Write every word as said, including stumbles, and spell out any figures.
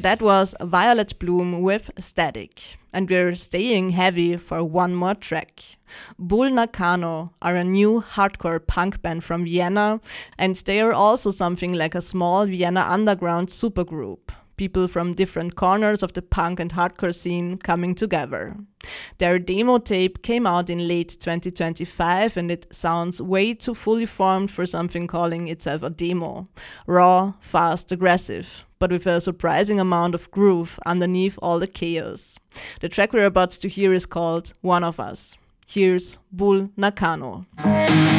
That was Violet Bloom with Static. And we're staying heavy for one more track. Bull Nakano are a new hardcore punk band from Vienna, and they are also something like a small Vienna underground supergroup. People from different corners of the punk and hardcore scene coming together. Their demo tape came out in late twenty twenty-five and it sounds way too fully formed for something calling itself a demo. Raw, fast, aggressive, but with a surprising amount of groove underneath all the chaos. The track we're about to hear is called One of Us. Here's Bull Nakano.